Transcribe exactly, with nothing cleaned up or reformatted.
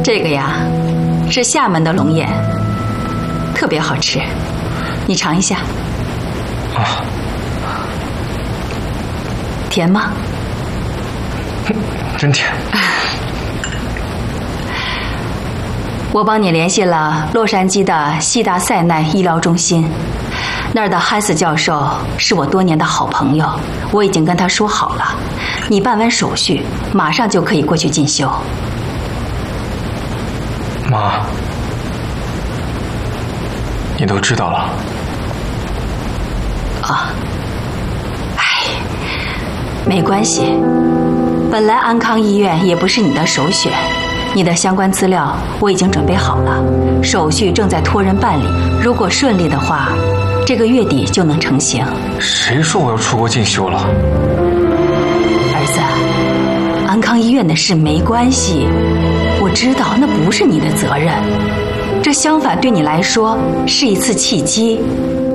这个呀，是厦门的龙眼，特别好吃，你尝一下。 啊， 甜吗？ 真甜。 我帮你联系了洛杉矶的西达塞奈医疗中心，那儿的汉斯教授是我多年的好朋友，我已经跟他说好了，你办完手续，马上就可以过去进修。 妈，你都知道了。 啊，哎，没关系，本来安康医院也不是你的首选。你的相关资料我已经准备好了，手续正在托人办理。如果顺利的话，这个月底就能成型。 谁说我要出国进修了？ 儿子，安康医院的事没关系，我知道那不是你的责任，这相反对你来说是一次契机。